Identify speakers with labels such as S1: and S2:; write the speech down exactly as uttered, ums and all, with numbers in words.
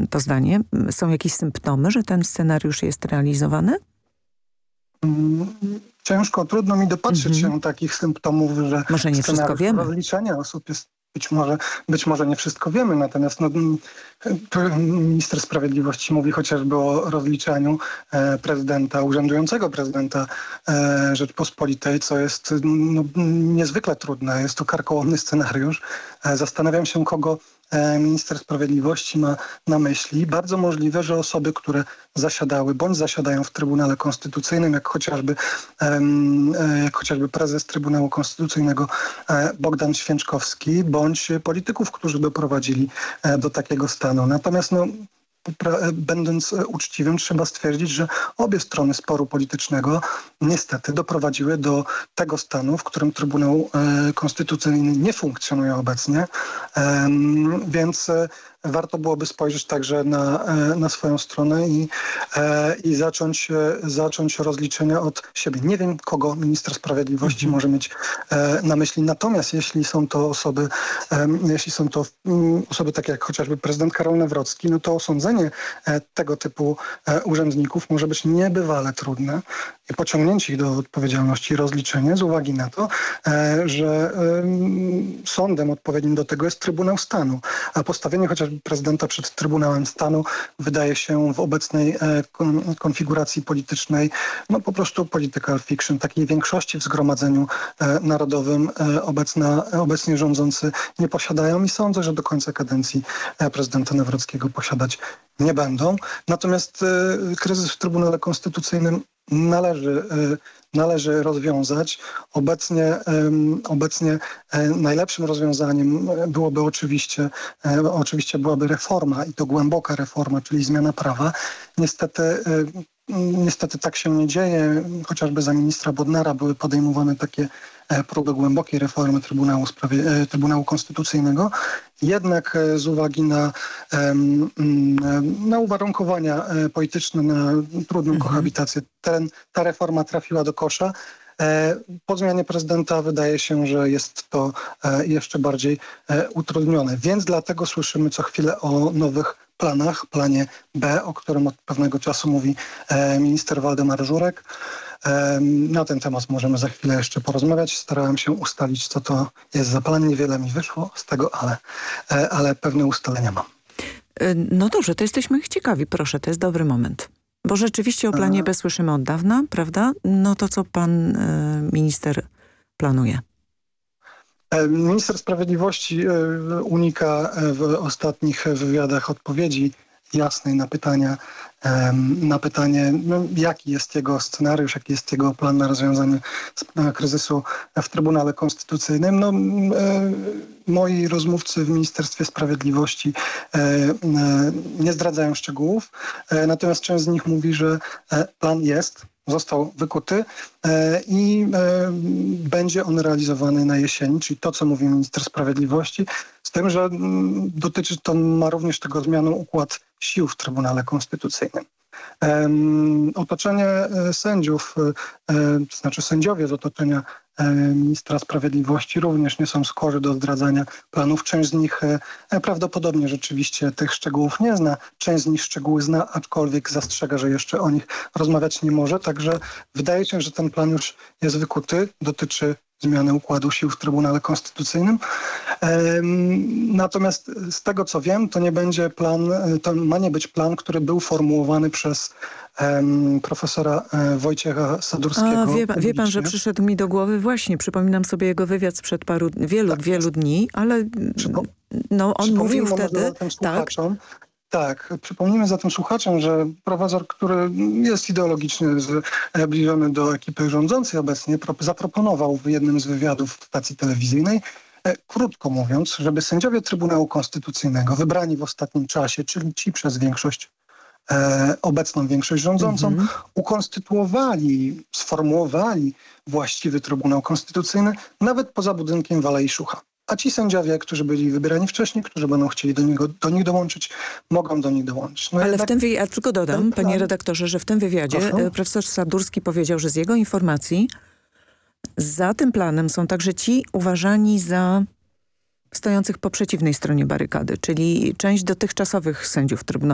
S1: to zdanie. Są jakieś symptomy, że ten scenariusz jest realizowany?
S2: Ciężko, trudno mi dopatrzeć
S1: Mhm.
S2: się takich symptomów, że
S1: Może nie wszystko
S2: scenariusz
S1: wiemy.
S2: rozliczenia osób jest być może, być może nie wszystko wiemy, natomiast no, minister sprawiedliwości mówi chociażby o rozliczaniu e, prezydenta, urzędującego prezydenta e, Rzeczpospolitej, co jest no, niezwykle trudne. Jest to karkołomny scenariusz. E, zastanawiam się, kogo minister sprawiedliwości ma na myśli. Bardzo możliwe, że osoby, które zasiadały bądź zasiadają w Trybunale Konstytucyjnym, jak chociażby, jak chociażby prezes Trybunału Konstytucyjnego Bogdan Święczkowski, bądź polityków, którzy doprowadzili do takiego stanu. Natomiast no, będąc uczciwym, trzeba stwierdzić, że obie strony sporu politycznego niestety doprowadziły do tego stanu, w którym Trybunał Konstytucyjny nie funkcjonuje obecnie, więc warto byłoby spojrzeć także na, na swoją stronę i, i zacząć, zacząć rozliczenia od siebie. Nie wiem, kogo minister sprawiedliwości mhm. może mieć na myśli. Natomiast jeśli są to osoby, jeśli są to osoby takie jak chociażby prezydent Karol Nawrocki, no to osądzenie tego typu urzędników może być niebywale trudne i pociągnięcie ich do odpowiedzialności, rozliczenie z uwagi na to, że sądem odpowiednim do tego jest Trybunał Stanu. A postawienie chociażby prezydenta przed Trybunałem Stanu wydaje się w obecnej konfiguracji politycznej no po prostu political fiction. Takiej większości w Zgromadzeniu Narodowym obecna, obecnie rządzący nie posiadają i sądzę, że do końca kadencji prezydenta Nawrockiego posiadać nie będą. Natomiast kryzys w Trybunale Konstytucyjnym należy, należy rozwiązać. Obecnie, obecnie najlepszym rozwiązaniem byłoby oczywiście, oczywiście byłaby reforma i to głęboka reforma, czyli zmiana prawa. Niestety Niestety tak się nie dzieje. Chociażby za ministra Bodnara były podejmowane takie próby głębokiej reformy Trybunału, Sprawie, Trybunału Konstytucyjnego. Jednak z uwagi na, na uwarunkowania polityczne, na trudną mhm. kohabitację, ten, ta reforma trafiła do kosza. Po zmianie prezydenta wydaje się, że jest to jeszcze bardziej utrudnione. Więc dlatego słyszymy co chwilę o nowych planach, planie B, o którym od pewnego czasu mówi minister Waldemar Żurek. Na ten temat możemy za chwilę jeszcze porozmawiać. Starałem się ustalić, co to jest za plan. Niewiele mi wyszło z tego, ale, ale pewne ustalenia mam.
S1: No dobrze, to jesteśmy ciekawi. Proszę, to jest dobry moment. Bo rzeczywiście o planie B słyszymy od dawna, prawda? No to co pan y, minister planuje?
S2: Minister Sprawiedliwości unika w ostatnich wywiadach odpowiedzi jasnej na pytania, na pytanie, jaki jest jego scenariusz, jaki jest jego plan na rozwiązanie kryzysu w Trybunale Konstytucyjnym. No, moi rozmówcy w Ministerstwie Sprawiedliwości nie zdradzają szczegółów, natomiast część z nich mówi, że plan jest, został wykuty i będzie on realizowany na jesieni, czyli to, co mówi minister sprawiedliwości, z tym, że dotyczy to ma również tego zmianu układ sił w Trybunale Konstytucyjnym. Otoczenie sędziów, to znaczy sędziowie z otoczenia ministra sprawiedliwości również nie są skorzy do zdradzania planów. Część z nich prawdopodobnie rzeczywiście tych szczegółów nie zna. Część z nich szczegóły zna, aczkolwiek zastrzega, że jeszcze o nich rozmawiać nie może. Także wydaje się, że ten plan już jest wykuty. Dotyczy zmiany układu sił w Trybunale Konstytucyjnym. Natomiast z tego, co wiem, to nie będzie plan, to ma nie być plan, który był formułowany przez um, profesora Wojciecha Sadurskiego.
S1: A, wie, wie pan, że przyszedł mi do głowy właśnie, przypominam sobie jego wywiad sprzed paru, wielu, tak, wielu dni, ale no, on mówił wtedy... Tak,
S2: Tak, przypomnijmy zatem słuchaczom, że profesor, który jest ideologicznie zbliżony do ekipy rządzącej obecnie, zaproponował w jednym z wywiadów w stacji telewizyjnej, krótko mówiąc, żeby sędziowie Trybunału Konstytucyjnego wybrani w ostatnim czasie, czyli ci przez większość, e, obecną większość rządzącą, mm-hmm. ukonstytuowali, sformułowali właściwy Trybunał Konstytucyjny nawet poza budynkiem w Alei Szucha. A ci sędziowie, którzy byli wybierani wcześniej, którzy będą chcieli do, niego, do nich dołączyć, mogą do nich dołączyć. No
S1: Ale
S2: jednak,
S1: w tym wywiadzie, ja tylko dodam,
S2: plan...
S1: panie redaktorze, że w tym wywiadzie Proszę? profesor Sadurski powiedział, że z jego informacji za tym planem są także ci uważani za stojących po przeciwnej stronie barykady, czyli część dotychczasowych sędziów Trybunału